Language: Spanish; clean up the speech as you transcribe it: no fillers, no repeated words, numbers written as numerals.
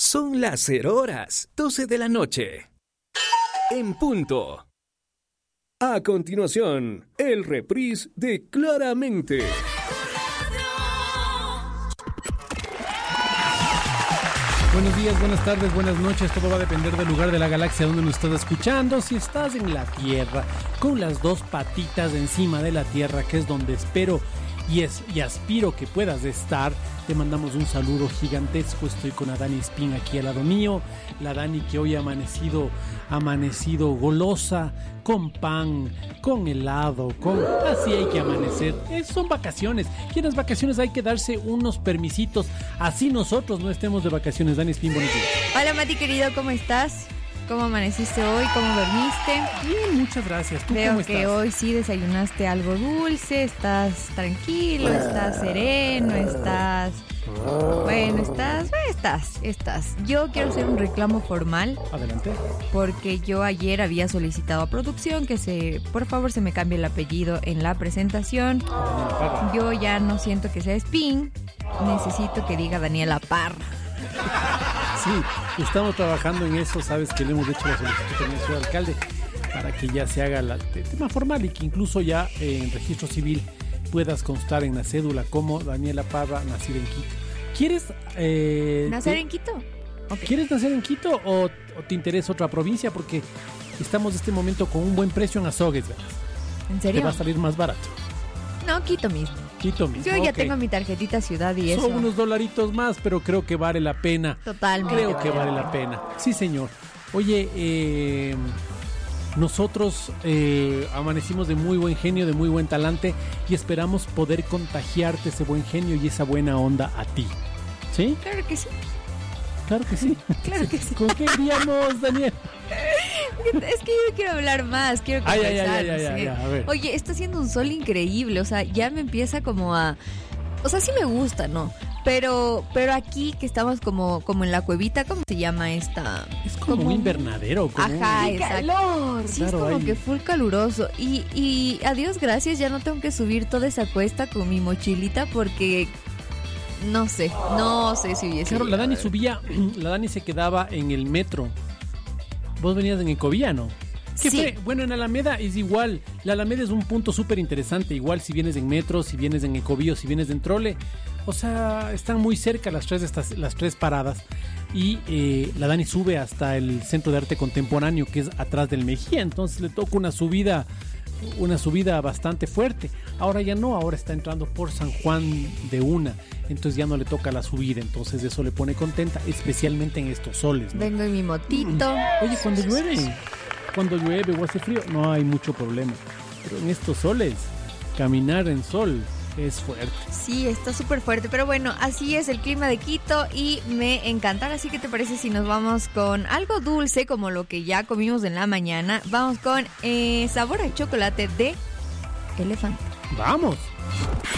Son las 0 horas, 12 de la noche. En punto. A continuación, el reprise de Claramente. Buenos días, buenas tardes, buenas noches. Todo va a depender del lugar de la galaxia donde nos estás escuchando. Si estás en la Tierra, con las dos patitas encima de la Tierra, que es donde espero y aspiro que puedas estar, te mandamos un saludo gigantesco. Estoy con la Dani Espín aquí al lado mío. La Dani que hoy ha amanecido golosa, con pan, con helado, así hay que amanecer. Son vacaciones. Y en las vacaciones hay que darse unos permisitos. Así nosotros no estemos de vacaciones. Dani Espín, bonito. Hola Mati querido, ¿cómo estás? ¿Cómo amaneciste hoy? ¿Cómo dormiste? Bien, muchas gracias. ¿Tú Veo cómo estás? que hoy sí desayunaste algo dulce, estás tranquilo, estás sereno, estás... Bueno, estás. Yo quiero hacer un reclamo formal. Adelante. Porque yo ayer había solicitado a producción que por favor se me cambie el apellido en la presentación. Yo ya no siento que sea Espín, necesito que diga Daniela Parra. Sí, estamos trabajando en eso, sabes que le hemos hecho la solicitud también al señor alcalde para que ya se haga el tema formal y que incluso ya en registro civil puedas constar en la cédula como Daniela Parra, nacida en Quito. ¿Quieres nacer en Quito? Okay. ¿Quieres nacer en Quito o te interesa otra provincia? Porque estamos en este momento con un buen precio en Azogues, ¿verdad? ¿En serio? Te va a salir más barato. No, Quito mismo. Yo ya tengo mi tarjetita ciudad y eso. Son unos dolaritos más, pero creo que vale la pena. Totalmente. Creo que vale la pena. Sí, señor. Oye, nosotros amanecimos de muy buen genio, de muy buen talante y esperamos poder contagiarte ese buen genio y esa buena onda a ti. ¿Sí? Claro que sí. Claro que sí. Claro que sí. ¿Con qué iríamos, Daniel? Es que yo quiero hablar más, quiero conversar. A ver. Oye, está haciendo un sol increíble, o sea, ya me empieza como a... O sea, sí me gusta, ¿no? Pero aquí que estamos como en la cuevita, ¿cómo se llama esta? Es como un invernadero. Ajá, exacto. Calor. Sí, claro, es como que full caluroso. Y a Dios gracias, ya no tengo que subir toda esa cuesta con mi mochilita porque... No sé si hubiese... Claro, la Dani se quedaba en el metro. Vos venías en Ecovía, ¿no? ¿Qué fue? Bueno, en Alameda es igual. La Alameda es un punto súper interesante. Igual si vienes en metro, si vienes en Ecovía o si vienes en trole. O sea, están muy cerca las tres paradas. Y la Dani sube hasta el Centro de Arte Contemporáneo, que es atrás del Mejía. Entonces le toca una subida bastante fuerte. Ahora ya no, ahora está entrando por San Juan de una, entonces ya no le toca la subida, entonces eso le pone contenta, especialmente en estos soles, ¿no? Vengo en mi motito. Oye, cuando llueve o hace frío no hay mucho problema, pero en estos soles caminar en sol es fuerte. Sí, está súper fuerte, pero bueno, así es el clima de Quito y me encantará. Así que te parece si nos vamos con algo dulce como lo que ya comimos en la mañana. Vamos con sabor a chocolate de elefante. ¡Vamos!